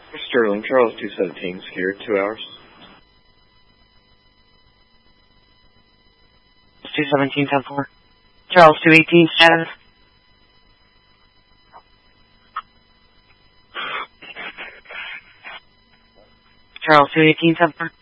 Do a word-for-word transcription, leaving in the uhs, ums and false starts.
Sterling, Charles two seventeen, secured, two hours. two seventeen, ten four. Charles two eighteen, status. Charles two eighteen, ten four.